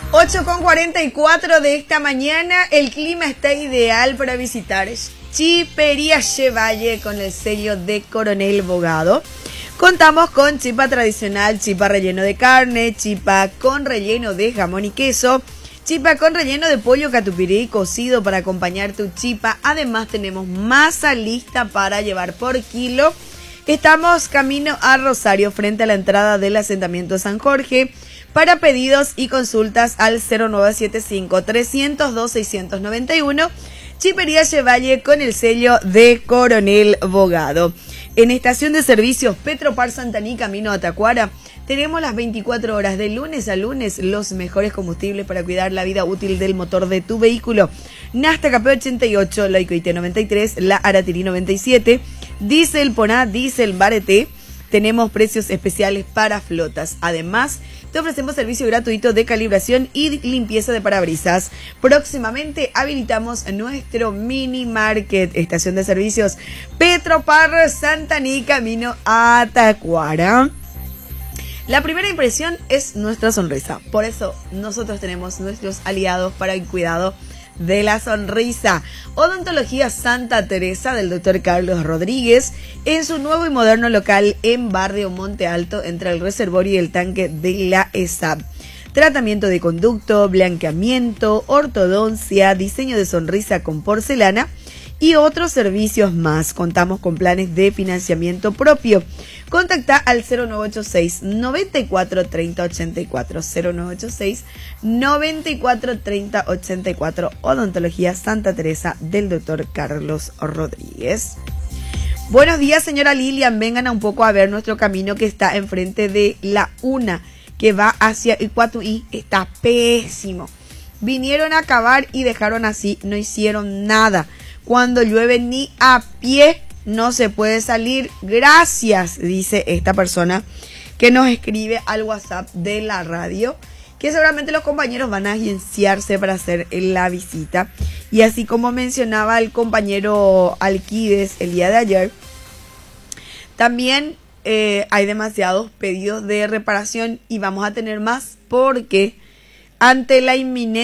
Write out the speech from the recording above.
8:44 de esta mañana, el clima está ideal para visitar Chipería Chevalle con el sello de Coronel Bogado. Contamos con chipa tradicional, chipa relleno de carne, chipa con relleno de jamón y queso, chipa con relleno de pollo catupiry cocido para acompañar tu chipa. Además tenemos masa lista para llevar por kilo. Estamos camino a Rosario, frente a la entrada del asentamiento San Jorge. Para pedidos y consultas al 0975-302-691, Chipería Chevalle con el sello de Coronel Bogado. En estación de servicios Petropar Santaní, camino a Tacuara, tenemos las 24 horas de lunes a lunes los mejores combustibles para cuidar la vida útil del motor de tu vehículo. Nasta KP88, Laico IT 93, la Aratirí 97, Diesel Poná, Diesel Bareté. Tenemos precios especiales para flotas. Además, te ofrecemos servicio gratuito de calibración y limpieza de parabrisas. Próximamente habilitamos nuestro mini market, estación de servicios Petropar Santaní, camino a Tacuara. La primera impresión es nuestra sonrisa. Por eso nosotros tenemos nuestros aliados para el cuidado de la sonrisa. Odontología Santa Teresa del Dr. Carlos Rodríguez en su nuevo y moderno local en Barrio Monte Alto, entre el reservorio y el tanque de la ESAP. Tratamiento de conducto, blanqueamiento, ortodoncia, diseño de sonrisa con porcelana y otros servicios más. Contamos con planes de financiamiento propio. Contacta al 0986 94 30 84, 0986 94 30 84, Odontología Santa Teresa del Dr. Carlos Rodríguez. Buenos días, señora Lilian. Vengan un poco a ver nuestro camino que está enfrente de la UNA, que va hacia Iguatuí. Está pésimo. Vinieron a acabar y dejaron así, no hicieron nada. Cuando llueve ni a pie no se puede salir. Gracias, dice esta persona que nos escribe al WhatsApp de la radio, que seguramente los compañeros van a agenciarse para hacer la visita. Y así como mencionaba el compañero Alquides el día de ayer, también hay demasiados pedidos de reparación y vamos a tener más porque ante la inminente